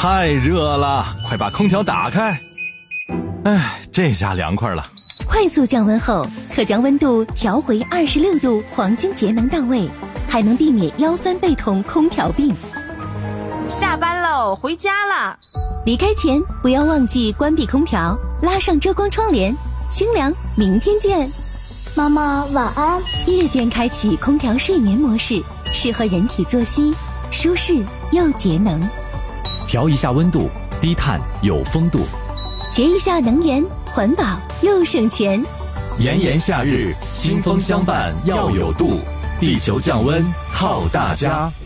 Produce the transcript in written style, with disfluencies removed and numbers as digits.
太热了，快把空调打开。哎，这下凉快了。 快速降温后，可将温度调回26度，黄金节能到位，还能避免腰酸背痛、空调病。 下班喽，回家啦。 离开前不要忘记关闭空调，拉上遮光窗帘，清凉。明天见。 妈妈晚安。 夜间开启空调睡眠模式，适合人体作息，舒适又节能。 调一下温度，低碳有风度。 节一下能源，环保又省钱。 炎炎夏日，清风相伴要有度，地球降温靠大家。